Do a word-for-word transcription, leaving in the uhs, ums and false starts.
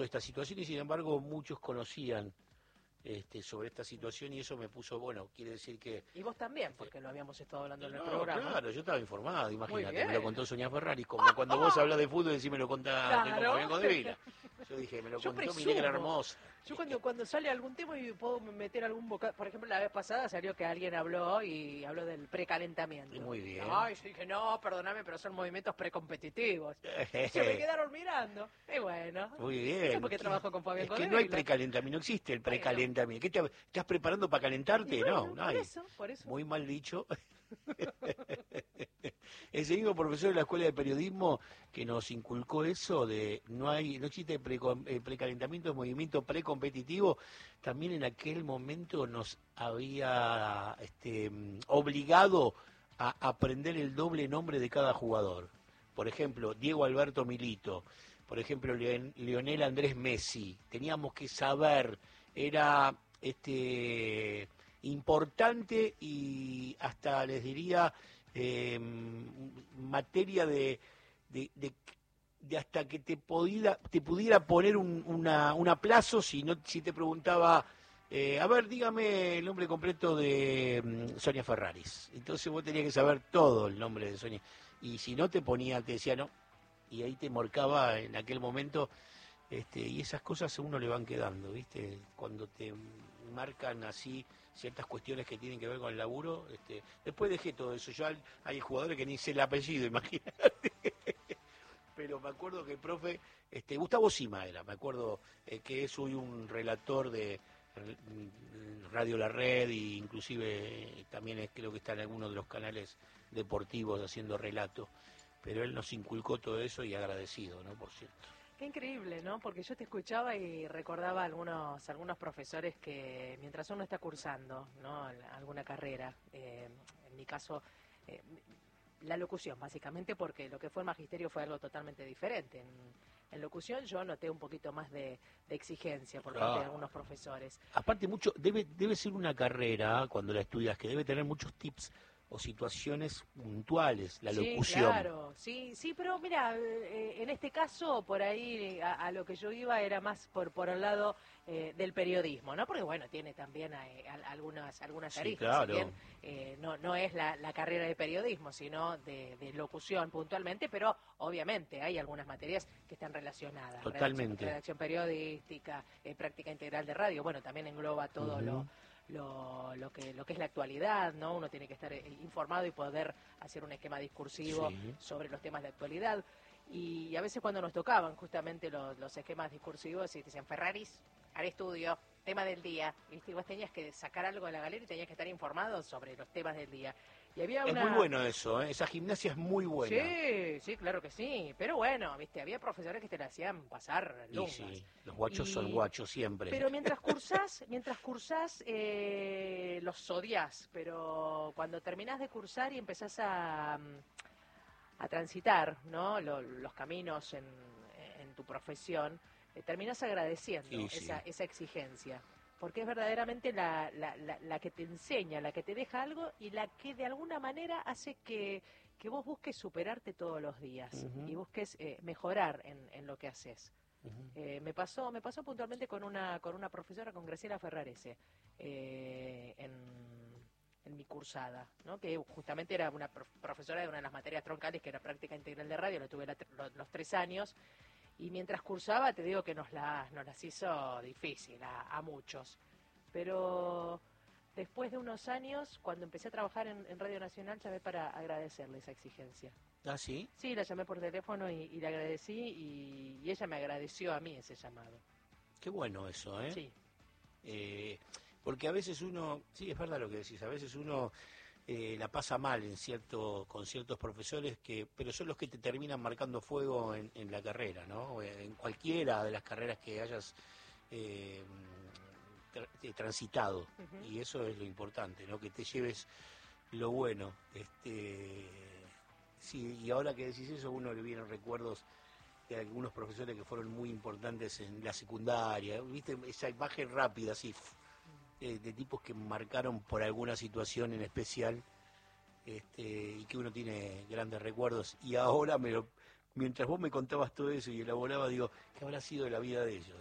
esta situación y sin embargo muchos conocían este, sobre esta situación y eso me puso, bueno, quiere decir que... Y vos también, porque lo habíamos estado hablando en el No, programa. claro, yo estaba informado, imagínate, bien. me lo contó Sonia Ferrari, como cuando vos hablas de fútbol decís me lo contaste Claro. con Fabián Codevila. Yo dije, me lo Yo contó mi negra presumo. hermosa. Yo cuando, cuando sale algún tema y puedo meter algún bocado, por ejemplo la vez pasada salió que alguien habló y habló del precalentamiento. Muy bien. Ay, yo dije, no, perdóname, pero son movimientos precompetitivos. Y se me quedaron mirando. Y bueno. Muy bien. Eso porque trabajo con Fabián Es que Codevila. no hay precalentamiento, no existe el precalentamiento. ¿Qué te, estás preparando para calentarte? Y bueno, no, no por hay. eso, por eso. Muy mal dicho. Ese mismo profesor de la Escuela de Periodismo que nos inculcó eso de no hay no existe pre, eh, precalentamiento, movimiento precompetitivo, también en aquel momento nos había este, obligado a aprender el doble nombre de cada jugador. Por ejemplo, Diego Alberto Milito, por ejemplo, Lionel Andrés Messi. Teníamos que saber, era este importante y hasta les diría eh, materia de, de, de, de hasta que te pudiera, te pudiera poner un, una, un aplazo si no si te preguntaba eh, a ver, dígame el nombre completo de um, Sonia Ferraris. Entonces vos tenías que saber todo el nombre de Sonia y si no te ponía, te decía no y ahí te marcaba en aquel momento este, y esas cosas a uno le van quedando, ¿viste? Cuando te marcan así ciertas cuestiones que tienen que ver con el laburo, este, después dejé todo eso, yo hay jugadores que ni sé el apellido, imagínate, pero me acuerdo que el profe, este, Gustavo Sima era, me acuerdo eh, que es hoy un relator de Radio La Red e inclusive eh, también es, creo que está en algunos de los canales deportivos haciendo relatos, pero él nos inculcó todo eso y agradecido, ¿no? Por cierto. Qué increíble, ¿no? Porque yo te escuchaba y recordaba algunos algunos profesores que mientras uno está cursando, ¿no? Alguna carrera, eh, en mi caso, eh, la locución, básicamente, porque lo que fue el magisterio fue algo totalmente diferente. En, en locución yo noté un poquito más de, de exigencia por parte ah. de algunos profesores. Aparte, mucho debe debe ser una carrera, cuando la estudias, que debe tener muchos tips o situaciones puntuales, la sí, locución. Claro, sí, sí, pero mira, eh, en este caso, por ahí a, a lo que yo iba era más por por el lado eh, del periodismo, ¿no? Porque bueno, tiene también a, a, algunas algunas aristas, sí, claro. Si bien eh, no no es la, la carrera de periodismo, sino de, de locución puntualmente, pero obviamente hay algunas materias que están relacionadas. Totalmente. Redacción, redacción periodística, eh, práctica integral de radio, bueno, también engloba todo uh-huh. lo Lo, lo que lo que es la actualidad, ¿no? Uno tiene que estar informado y poder hacer un esquema discursivo sí. sobre los temas de actualidad. Y a veces cuando nos tocaban justamente los, los esquemas discursivos, y te decían Ferraris, al estudio, tema del día, ¿viste? Y vos tenías que sacar algo de la galera y tenías que estar informado sobre los temas del día. Y había una... Es muy bueno eso, ¿eh? Esa gimnasia es muy buena. Sí, sí, claro que sí. Pero bueno, viste, había profesores que te la hacían pasar lungas. Y sí, los guachos y... son guachos siempre. Pero mientras cursás, mientras cursás, eh, los odias. Pero cuando terminás de cursar y empezás a, a transitar, ¿no? Los, los caminos en, en tu profesión, eh, terminás agradeciendo sí, esa, sí. esa exigencia. Porque es verdaderamente la, la, la, la que te enseña, la que te deja algo y la que de alguna manera hace que, que vos busques superarte todos los días uh-huh. y busques eh, mejorar en, en lo que haces. Uh-huh. Eh, me pasó me pasó puntualmente con una con una profesora, con Graciela Ferrarese, eh, en, en mi cursada, ¿no? Que justamente era una prof, profesora de una de las materias troncales, que era práctica integral de radio, lo tuve la, los, los tres años. Y mientras cursaba, te digo que nos las, nos las hizo difícil a, a muchos. Pero después de unos años, cuando empecé a trabajar en, en Radio Nacional, llamé para agradecerle esa exigencia. ¿Ah, sí? Sí, la llamé por teléfono y, y le agradecí y, y ella me agradeció a mí ese llamado. Qué bueno eso, ¿eh? Sí. Eh, porque a veces uno, sí, es verdad lo que decís, a veces uno... Eh, la pasa mal en cierto con ciertos profesores que pero son los que te terminan marcando fuego en, en la carrera, ¿no? En cualquiera de las carreras que hayas eh, tra- transitado uh-huh. y eso es lo importante, ¿no? Que te lleves lo bueno. Este sí, y ahora que decís eso, uno le vienen recuerdos de algunos profesores que fueron muy importantes en la secundaria, ¿viste? Esa imagen rápida así de tipos que marcaron por alguna situación en especial este, y que uno tiene grandes recuerdos y ahora me lo, mientras vos me contabas todo eso y elaboraba, digo, ¿qué habrá sido de la vida de ellos?